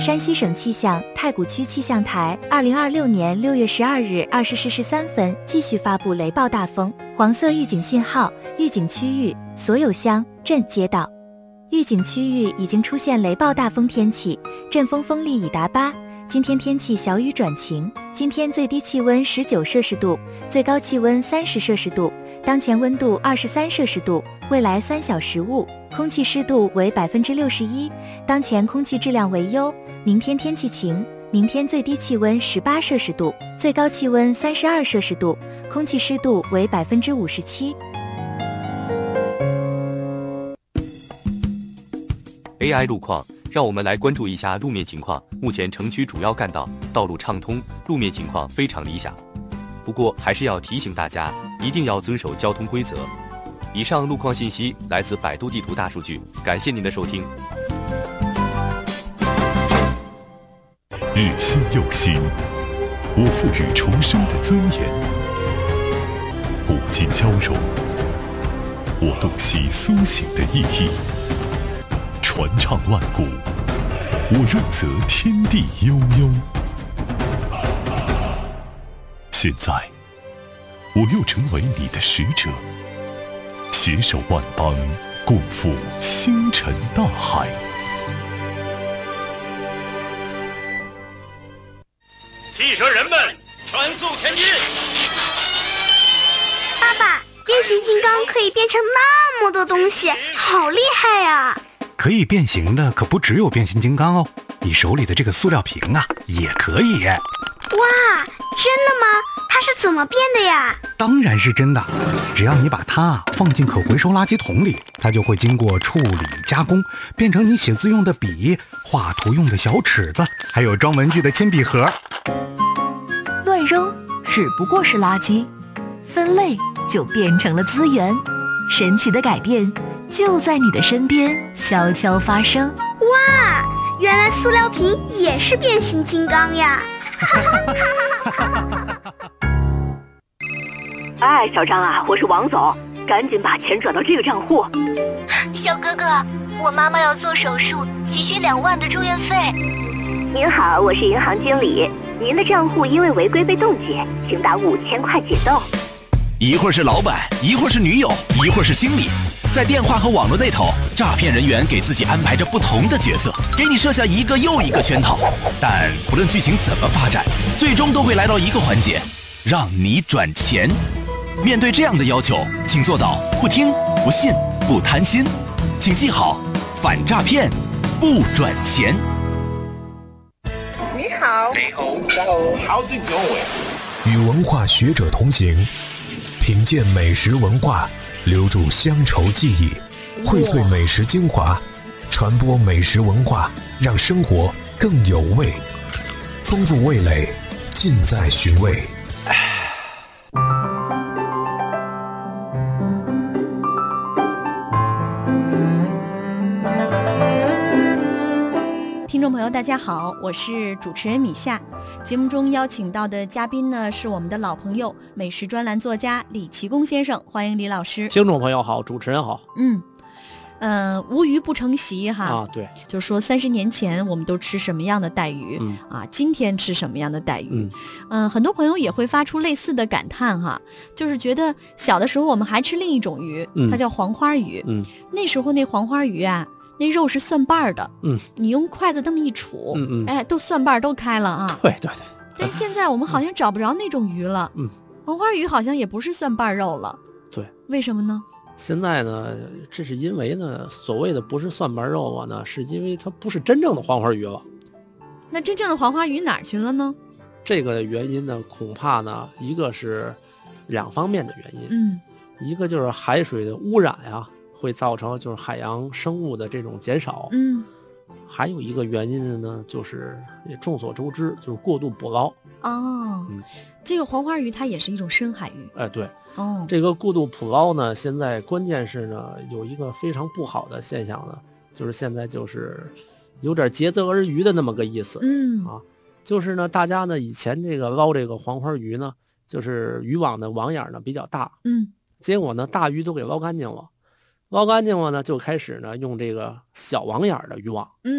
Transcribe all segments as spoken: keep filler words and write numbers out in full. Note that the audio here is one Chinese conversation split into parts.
山西省气象太谷区气象台二零二六年六月十二日二十时十三分继续发布雷暴大风黄色预警信号，预警区域所有乡镇街道。预警区域已经出现雷暴大风天气，阵风风力已达八。今天天气小雨转晴，今天最低气温十九摄氏度，最高气温三十摄氏度，当前温度二十三摄氏度，未来三小时雾，空气湿度为百分之六十一，当前空气质量为优。明天天气晴，明天最低气温十八摄氏度，最高气温三十二摄氏度，空气湿度为百分之五十七。 A I 路况，让我们来关注一下路面情况。目前城区主要干道道路畅通，路面情况非常理想。不过还是要提醒大家，一定要遵守交通规则。以上路况信息来自百度地图大数据，感谢您的收听。 日新又新，我赋予重生的尊严；古今交融，我洞悉苏醒的意义。传唱万古，我润泽天地悠悠。现在，我又成为你的使者，携手万邦，共赴星辰大海。 汽车人们，全速前进！ 爸爸，变形金刚可以变成那么多东西，好厉害呀！ 可以变形的可不只有变形金刚哦，你手里的这个塑料瓶啊，也可以。 哇，真的吗？它是怎么变的呀？ 当然是真的，只要你把它放进可回收垃圾桶里，它就会经过处理加工，变成你写字用的笔、画图用的小尺子，还有装文具的铅笔盒。 乱扔只不过是垃圾，分类就变成了资源。神奇的改变就在你的身边悄悄发生。 哇，原来塑料瓶也是变形金刚呀！ 哎，小张啊，我是王总，赶紧把钱转到这个账户。 小哥哥，我妈妈要做手术，急需两万的住院费。 您好，我是银行经理，您的账户因为违规被冻结，请打五千块解冻。 一会儿是老板，一会儿是女友，一会儿是经理，在电话和网络那头，诈骗人员给自己安排着不同的角色，给你设下一个又一个圈套。但不论剧情怎么发展，最终都会来到一个环节，让你转钱。面对这样的要求，请做到不听、不信、不贪心。请记好，反诈骗，不转钱。 你好， 你好，好，好， 与文化学者同行。品鉴美食文化，留住乡愁记忆，荟萃美食精华，传播美食文化，让生活更有味。丰富味蕾，尽在寻味。 听众朋友大家好，我是主持人米夏。节目中邀请到的嘉宾呢是我们的老朋友美食专栏作家李奇功先生，欢迎李老师。 听众朋友好，主持人好。 嗯呃，无鱼不成席哈啊，对， 就说三十年前我们都吃什么样的带鱼、 嗯、 啊，今天吃什么样的带鱼？ 嗯、 呃，很多朋友也会发出类似的感叹哈，就是觉得小的时候我们还吃另一种鱼， 嗯、 它叫黄花鱼。 嗯， 那时候那黄花鱼啊，那肉是蒜瓣的， 嗯， 你用筷子这么一杵， 嗯嗯， 哎，都蒜瓣都开了啊。 对对对。 但是现在我们好像找不着那种鱼了， 嗯， 黄花鱼好像也不是蒜瓣肉了。 对， 为什么呢？ 现在呢，这是因为呢，所谓的不是蒜瓣肉啊呢，是因为它不是真正的黄花鱼了。 那真正的黄花鱼哪儿去了呢？ 这个原因呢，恐怕呢，一个是两方面的原因， 嗯， 一个就是海水的污染啊，会造成就是海洋生物的这种减少， 嗯， 还有一个原因呢，就是也众所周知，就是过度捕捞。 哦， 嗯， 这个黄花鱼它也是一种深海鱼。 哎，对， 哦， 这个过度捕捞呢，现在关键是呢，有一个非常不好的现象呢，就是现在就是有点竭泽而渔的那么个意思。 嗯啊，就是呢，大家呢以前这个捞这个黄花鱼呢，就是渔网的网眼呢比较大， 嗯， 结果呢大鱼都给捞干净了，捞干净了呢，就开始呢用这个小网眼的渔网。 嗯，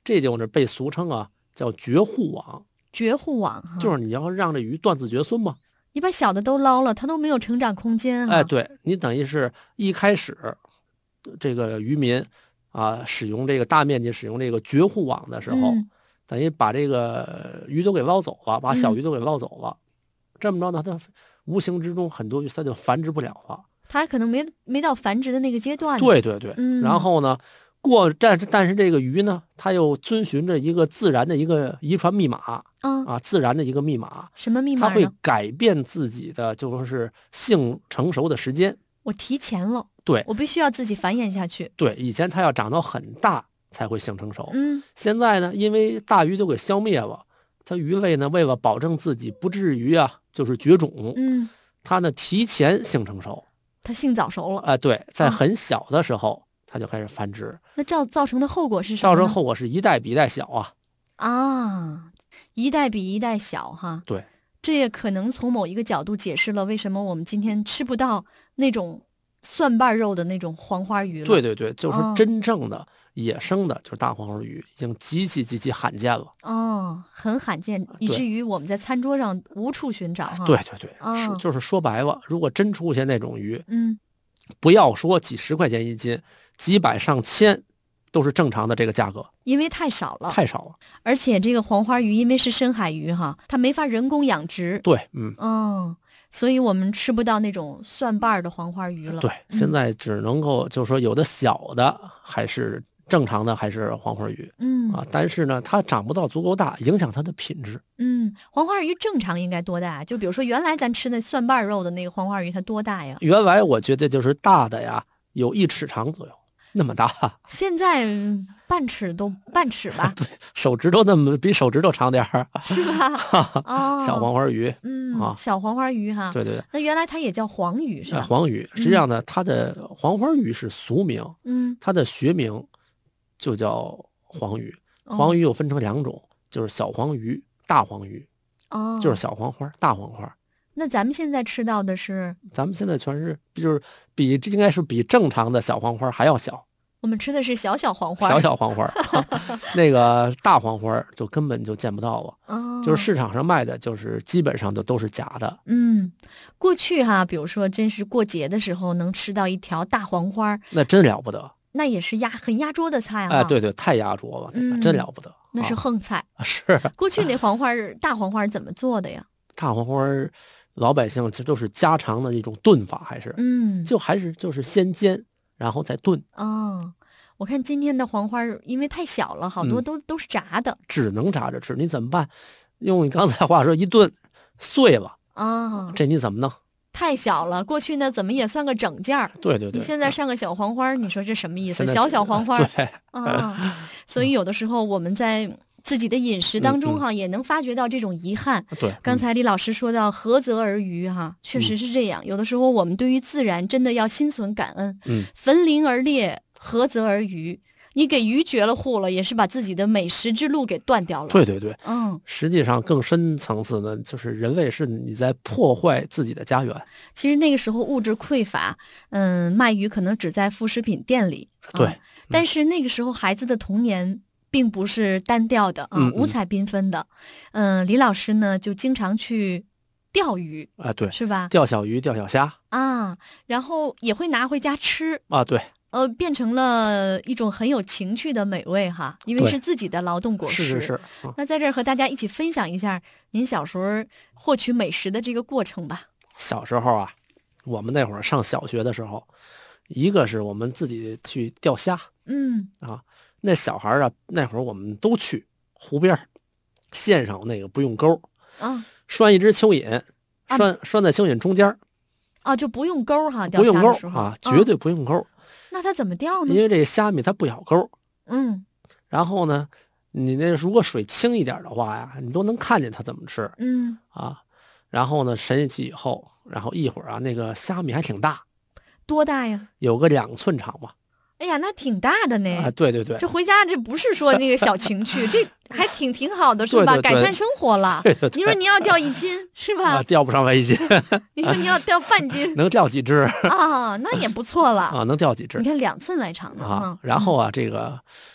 这就是被俗称啊叫绝户网。 绝户网就是你要让这鱼断子绝孙嘛， 你把小的都捞了，它都没有成长空间啊。 哎，对，你等于是一开始这个渔民啊使用这个大面积使用这个绝户网的时候， 嗯、 等于把这个鱼都给捞走了，把小鱼都给捞走了。嗯、这么着呢，它无形之中很多鱼它就繁殖不了了。 它还可能没没到繁殖的那个阶段。 对对对， 嗯、 然后呢，过但是但是这个鱼呢，它又遵循着一个自然的一个遗传密码。 嗯、 啊，自然的一个密码。 什么密码呢？ 它会改变自己的，就说是性成熟的时间。 我提前了， 对， 我必须要自己繁衍下去。 对，以前它要长到很大才会性成熟。 嗯， 现在呢，因为大鱼都给消灭了，它鱼类呢为了保证自己不至于啊就是绝种， 嗯， 它呢提前性成熟。 它性早熟了。 啊、呃，对，在很小的时候、啊、它就开始繁殖。 那造造成的后果是什么？ 造成后果是一代比一代小啊。 啊。一代比一代小哈， 对， 这也可能从某一个角度解释了为什么我们今天吃不到那种蒜瓣肉的那种黄花鱼了。 对对对，就是真正的、哦、野生的，就是大黄花鱼，已经极其极其罕见了。 哦，很罕见，以至于我们在餐桌上无处寻找哈。 对对对， 哦、 是就是说白了，如果真出现那种鱼， 嗯， 不要说几十块钱一斤，几百上千。都是正常的这个价格， 因为太少了， 太少了。 而且这个黄花鱼因为是深海鱼哈，它没法人工养殖。 对，嗯， 哦，所以我们吃不到那种蒜瓣的黄花鱼了。 对， 嗯、 现在只能够就是说有的小的还是正常的还是黄花鱼， 嗯啊，但是呢它长不到足够大，影响它的品质。 嗯，黄花鱼正常应该多大？就比如说原来咱吃的蒜瓣肉的那个黄花鱼，它多大呀？ 原来我觉得就是大的呀，有一尺长左右。那么大， 现在半尺都半尺吧？ 对，手指头那么比手指头长点儿， 是吧？哦， 小黄花鱼， 嗯啊， 小黄花鱼哈。 对对对。 那原来它也叫黄鱼是吧？ 呃、黄鱼，实际上呢，嗯、它的黄花鱼是俗名， 嗯， 它的学名就叫黄鱼。黄鱼又分成两种，就是小黄鱼、大黄鱼， 哦， 就是小黄花、大黄花。 那咱们现在吃到的是？ 咱们现在全是，就是比应该是比正常的小黄花还要小。 我们吃的是小小黄花， 小小黄花，那个大黄花就根本就见不到了。 哦， 就是市场上卖的，就是基本上的都是假的。 嗯，过去哈，比如说真是过节的时候能吃到一条大黄花， 那真了不得。 那也是压很压桌的菜啊！ 哎，对对，太压桌了，那个、 嗯、 真了不得。 那是横菜。 啊、是。 过去那黄花大黄花怎么做的呀？ 大黄花。老百姓其实都是家常的一种炖法，还是嗯， 就还是就是先煎，然后再炖。 哦，我看今天的黄花因为太小了，好多都、嗯、都是炸的， 只能炸着吃。你怎么办？用你刚才话说，一炖碎了啊、哦， 这你怎么弄？ 太小了，过去呢怎么也算个整件儿。 对对对， 你现在上个小黄花，你说这什么意思？小小黄花， 对啊，所以有的时候我们在。自己的饮食当中哈、嗯嗯，也能发觉到这种遗憾。 对， 刚才李老师说到涸泽而渔哈，确实是这样、嗯。有的时候我们对于自然真的要心存感恩。 嗯， 焚林而猎，涸泽而渔，你给鱼绝了户了，也是把自己的美食之路给断掉了。 对对对， 嗯， 实际上更深层次呢，就是人类是你在破坏自己的家园。 其实那个时候物质匮乏，嗯，卖鱼可能只在副食品店里。 对、 嗯，但是那个时候孩子的童年。并不是单调的啊、 嗯嗯， 五彩缤纷的。嗯，李老师呢就经常去钓鱼啊，对， 是吧？ 钓小鱼、钓小虾啊，然后也会拿回家吃啊，对， 呃，变成了一种很有情趣的美味哈，因为是自己的劳动果实。 是是是、嗯。 那在这儿和大家一起分享一下您小时候获取美食的这个过程吧。 小时候啊，我们那会儿上小学的时候，一个是我们自己去钓虾， 嗯啊。那小孩啊，那会儿我们都去湖边，线上那个不用钩啊， 拴一只蚯蚓，拴拴、啊、在蚯蚓中间啊，就不用钩哈， 不用钩啊， 啊，绝对不用钩。 那它怎么钓呢？ 因为这虾米它不咬钩， 嗯， 然后呢，你那如果水清一点的话呀，你都能看见它怎么吃， 嗯啊，然后呢，沉下去以后，然后一会儿啊，那个虾米还挺大， 多大呀？ 有个两寸长吧。 哎呀，那挺大的呢！ 啊，对对对， 这回家这不是说那个小情趣，这还挺挺好的，是吧？ 对对对改善生活了。 对对对， 你说你要钓一斤是吧？ 啊，钓不上来一斤。 你说你要钓半斤， 能钓几只啊？那也不错了啊，能钓几只？ 你看两寸来长的啊。然后啊，这个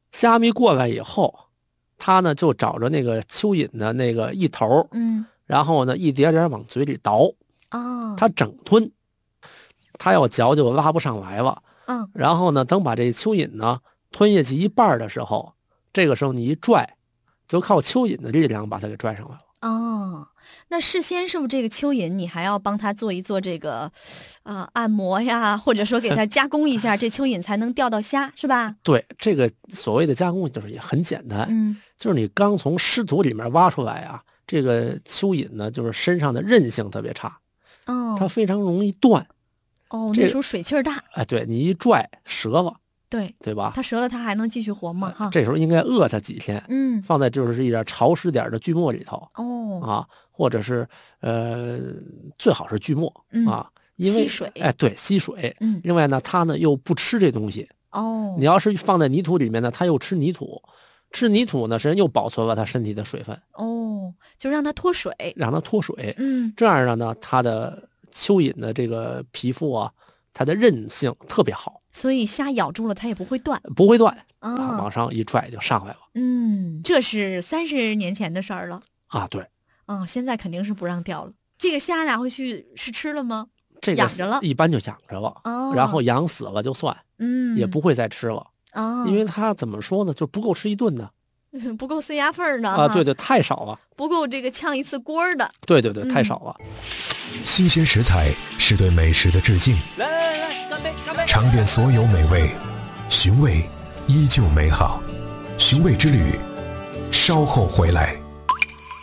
虾米过来以后，它呢就找着那个蚯蚓的那个一头， 嗯， 然后呢一点点往嘴里倒， 哦， 它整吞，它要嚼就拉不上来了， 嗯， 然后呢等把这蚯蚓呢吞下去一半的时候，这个时候你一拽，就靠蚯蚓的力量把它给拽上来了。 哦，那事先是不是这个蚯蚓你还要帮它做一做这个，呃，按摩呀，或者说给它加工一下，这蚯蚓才能钓到虾，是吧？ 对，这个所谓的加工就是也很简单， 嗯， 就是你刚从湿土里面挖出来啊，这个蚯蚓呢，就是身上的韧性特别差， 哦， 它非常容易断。 哦， 这那时候水气儿大， 哎，对你一拽折了， 对对吧？ 它折了，它还能继续活吗？哈， 这时候应该饿它几天， 嗯， 放在就是一点潮湿点的锯末里头， 哦， 啊，或者是呃，最好是锯末、 嗯、 啊，因为吸水， 哎，对，吸水。 嗯， 另外呢，它呢又不吃这东西。 哦， 你要是放在泥土里面呢，它又吃泥土，吃泥土呢，实际上又保存了它身体的水分。 哦，就让它脱水， 让它脱水。 嗯， 这样的呢，它的蚯蚓的这个皮肤啊，它的韧性特别好， 所以虾咬住了它也不会断， 不会断、 哦、 啊，往上一拽就上来了。 嗯，这是三十年前的事儿了啊，对， 嗯，现在肯定是不让钓了。这个虾拿回去是吃了吗？ 这个养着了， 一般就养着了， 哦， 然后养死了就算， 嗯， 也不会再吃了， 哦， 因为它怎么说呢，就不够吃一顿的， 不够塞牙缝的啊，对对，太少了， 不够这个呛一次锅的， 对对对，太少了。 嗯、新鲜食材是对美食的致敬， 来来来，干杯干杯！ 尝遍所有美味，寻味依旧美好，寻味之旅，稍后回来。